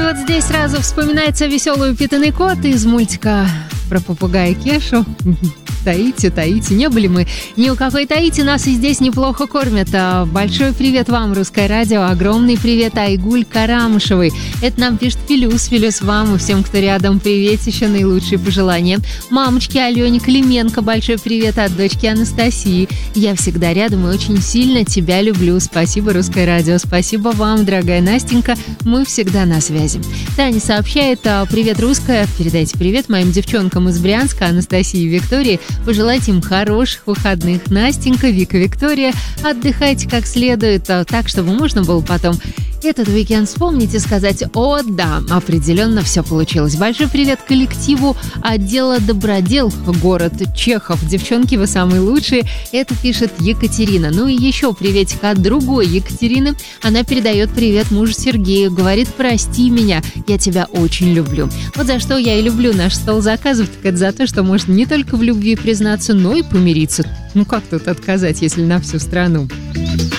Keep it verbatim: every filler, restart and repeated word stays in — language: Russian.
вот здесь сразу вспоминается веселый упитанный кот из мультика про попугая Кешу. Таити, Таити, не были мы ни у какой Таити, нас и здесь неплохо кормят. Большой привет вам, Русское радио, огромный привет Айгуль Карамышевой. Это нам пишет Филюс, Филюс вам и всем, кто рядом, приветище, наилучшие пожелания. Мамочке Алене Клименко большой привет от дочки Анастасии. Я всегда рядом и очень сильно тебя люблю. Спасибо, Русское радио, спасибо вам, дорогая Настенька, мы всегда на связи. Таня сообщает: привет, Русская, передайте привет моим девчонкам из Брянска, Анастасии и Виктории. Пожелайте им хороших выходных. Настенька, Вика, Виктория, отдыхайте как следует, так, чтобы можно было потом этот уикенд вспомнить и сказать: о, да, определенно все получилось. Большой привет коллективу отдела Добродел, город Чехов. Девчонки, вы самые лучшие. Это пишет Екатерина. Ну и еще приветик от другой Екатерины. Она передает привет мужу Сергею. Говорит: прости меня, я тебя очень люблю. Вот за что я и люблю наш стол заказов, так это за то, что можно не только в любви признаться, но и помириться. Ну как тут отказать, если на всю страну?